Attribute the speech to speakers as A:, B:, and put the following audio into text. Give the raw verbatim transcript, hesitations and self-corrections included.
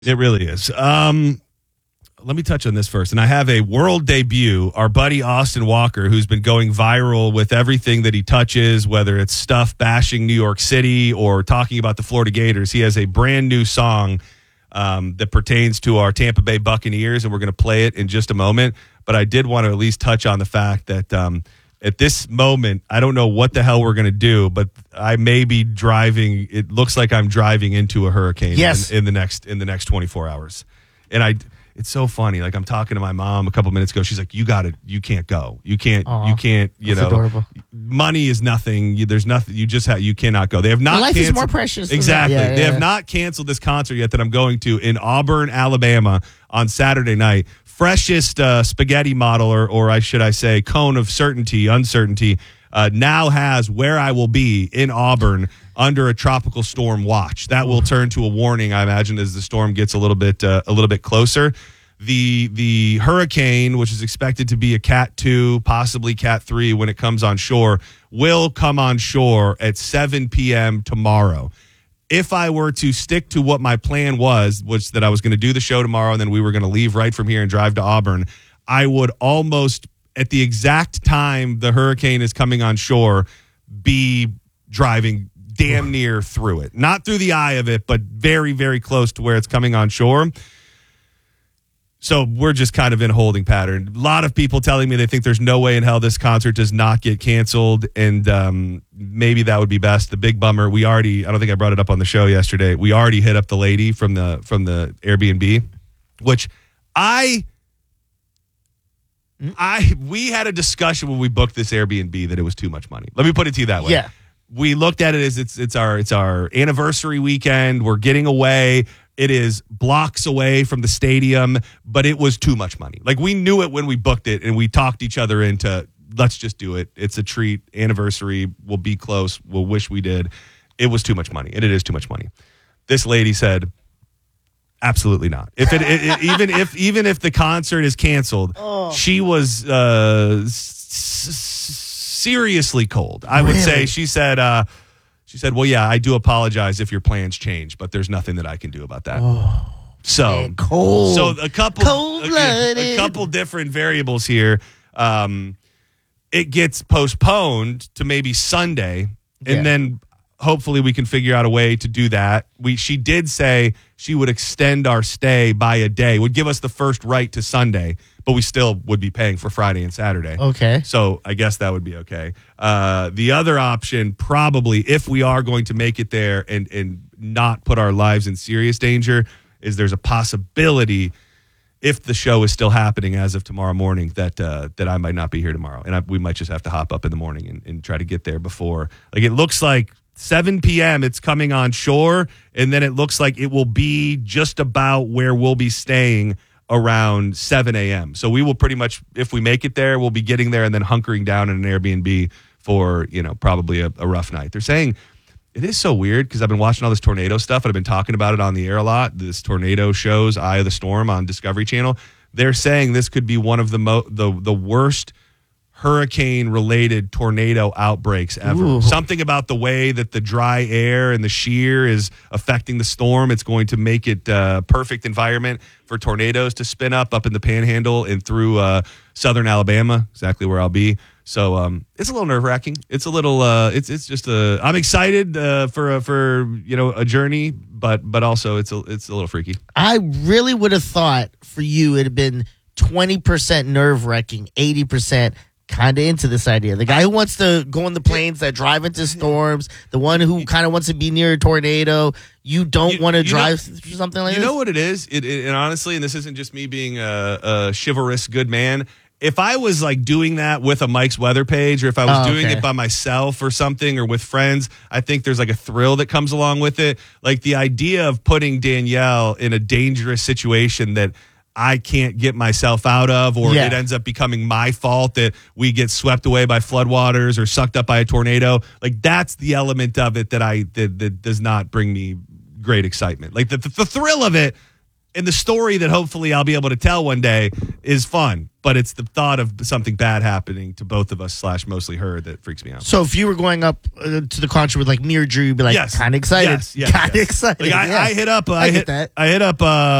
A: It really is. Um, let me touch on this first. And I have a world debut. Our buddy Austin Walker, who's been going viral with everything that he touches, whether it's stuff bashing New York City or talking about the Florida Gators. He has a brand new song um, that pertains to our Tampa Bay Buccaneers, and we're going to play it in just a moment. But I did want to at least touch on the fact that um, at this moment, I don't know what the hell we're going to do, but I may be driving. It looks like I'm driving into a hurricane
B: yes.
A: in, in the next in the next twenty-four hours. And I, it's so funny. Like I'm talking to my mom a couple minutes ago. She's like, "You got to, you can't go. You can't,
B: Aww,
A: you can't. You
B: that's
A: know,
B: adorable.
A: Money is nothing. You, there's nothing. You just have, you cannot go. They have not.
B: Life
A: canceled,
B: is more precious.
A: Exactly.
B: Yeah, yeah,
A: they
B: yeah.
A: have not canceled this concert yet that I'm going to in Auburn, Alabama, on Saturday night. Freshest uh, spaghetti model, or, or I should I say, cone of certainty, uncertainty, uh, now has where I will be in Auburn under a tropical storm watch. That will turn to a warning, I imagine, as the storm gets a little bit uh, a little bit closer. The the hurricane, which is expected to be a Cat two, possibly Cat three when it comes on shore, will come on shore at seven p.m. tomorrow. If I were to stick to what my plan was, was that I was going to do the show tomorrow and then we were going to leave right from here and drive to Auburn, I would almost, at the exact time the hurricane is coming on shore, be driving damn near through it. Not through the eye of it, but very, very close to where it's coming on shore. So we're just kind of in a holding pattern. A lot of people telling me they think there's no way in hell this concert does not get canceled, and um, maybe that would be best. The big bummer, we already, I don't think I brought it up on the show yesterday, we already hit up the lady from the from the Airbnb, which I, I we had a discussion when we booked this Airbnb that it was too much money. Let me put it to you that way.
B: Yeah.
A: We looked at it as it's it's our it's our anniversary weekend. We're getting away. It is blocks away from the stadium, but it was too much money. Like we knew it when we booked it, and we talked each other into let's just do it. It's a treat. Anniversary. We'll be close. We'll wish we did. It was too much money, and it is too much money. This lady said, absolutely not. If it, it, it even if even if the concert is canceled, oh. she was uh, s- s- seriously cold. I would
B: really?
A: say she said. Uh, She said, well, yeah, I do apologize if your plans change, but there's nothing that I can do about that.
B: Oh,
A: so
B: man, cold.
A: So a couple,
B: Cold-blooded.
A: a, a couple different variables here. Um, it gets postponed to maybe Sunday, and
B: yeah.
A: then hopefully we can figure out a way to do that. We She did say she would extend our stay by a day, would give us the first right to Sunday, but we still would be paying for Friday and Saturday.
B: Okay.
A: So I guess that would be okay. Uh, the other option, probably, if we are going to make it there and, and not put our lives in serious danger, is there's a possibility, if the show is still happening as of tomorrow morning, that uh, that I might not be here tomorrow. And I, we might just have to hop up in the morning and, and try to get there before. Like, it looks like seven p.m. it's coming on shore, and then it looks like it will be just about where we'll be staying around seven a.m. So we will pretty much, if we make it there, we'll be getting there and then hunkering down in an Airbnb for, you know, probably a, a rough night. They're saying it is so weird because I've been watching all this tornado stuff and I've been talking about it on the air a lot. This tornado shows, Eye of the Storm on Discovery Channel. They're saying this could be one of the mo- the the worst hurricane-related tornado outbreaks ever.
B: Ooh.
A: Something about the way that the dry air and the shear is affecting the storm. It's going to make it a perfect environment for tornadoes to spin up up in the Panhandle and through uh, southern Alabama, exactly where I'll be. So um, it's a little nerve-wracking. It's a little. Uh, it's it's just a. I'm excited uh, for a, for you know a journey, but but also it's a it's a little freaky.
B: I really would have thought for you it had been twenty percent nerve-wracking, eighty percent kind of into this idea. The guy who wants to go on the planes that drive into storms, the one who kind of wants to be near a tornado. You don't want to drive
A: know,
B: through something like
A: you
B: this?
A: You know what it is? It, it, and honestly, and this isn't just me being a, a chivalrous good man, if I was like doing that with a Mike's Weather page, or if I was
B: oh,
A: doing
B: okay.
A: it by myself or something, or with friends, I think there's like a thrill that comes along with it. Like the idea of putting Danielle in a dangerous situation that I can't get myself out of, or
B: yeah.
A: it ends up becoming my fault that we get swept away by floodwaters or sucked up by a tornado. Like that's the element of it that I that, that does not bring me great excitement. Like the, the, the thrill of it, and the story that hopefully I'll be able to tell one day is fun, but it's the thought of something bad happening to both of us slash mostly her that freaks me out.
B: So if you were going up uh, to the concert with like me or Drew, you'd be like,
A: Yes.
B: kind of excited.
A: Yes, yes,
B: kind of
A: yes.
B: excited.
A: Like I,
B: yeah.
A: I hit up. Uh,
B: I
A: I
B: get
A: hit
B: that.
A: I hit up. Uh,